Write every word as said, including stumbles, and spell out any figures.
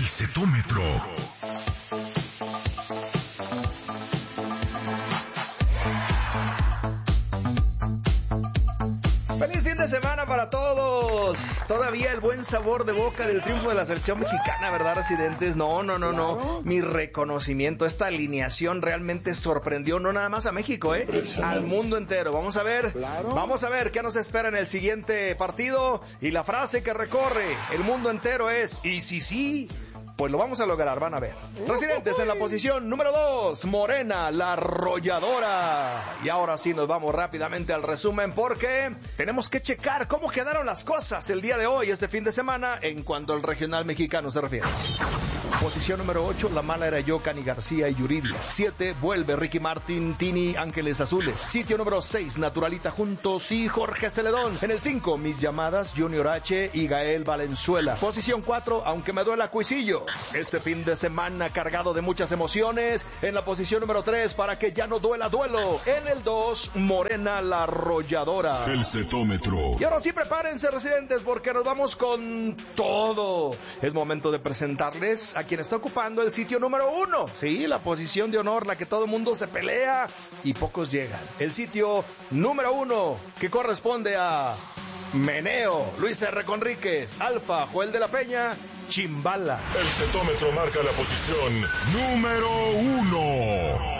Cetómetro. ¡Feliz fin de semana para todos! Todavía el buen sabor de boca del triunfo de la selección mexicana, ¿verdad, residentes? No, no, no, no. Claro. Mi reconocimiento, esta alineación realmente sorprendió no nada más a México, ¿eh? Al mundo entero. Vamos a ver, claro. Vamos a ver qué nos espera en el siguiente partido. Y la frase que recorre el mundo entero es, ¿y si sí? Pues lo vamos a lograr, van a ver. Residentes en la posición número dos, Morena, la arrolladora. Y ahora sí nos vamos rápidamente al resumen porque tenemos que checar cómo quedaron las cosas el día de hoy, este fin de semana, en cuanto al regional mexicano se refiere. Posición número ocho, la mala era yo, Cani García y Yuridia. siete, vuelve Ricky Martin, Tini, Ángeles Azules. Sitio número seis, Naturalita Juntos y Jorge Celedón. En el cinco, Mis Llamadas, Junior H y Gael Valenzuela. Posición cuatro, Aunque me duela Cuisillos. Este fin de semana cargado de muchas emociones. En la posición número tres, Para que ya no duela duelo. En el dos, Morena, la arrolladora. El Cetómetro. Y ahora sí prepárense, residentes, porque nos vamos con todo. Es momento de presentarles a quien está ocupando el sitio número uno. Sí, la posición de honor, la que todo el mundo se pelea y pocos llegan. El sitio número uno, que corresponde a Meneo, Luis R. Conríquez, Alfa, Joel de la Peña, Chimbala. El Cetómetro marca la posición número uno.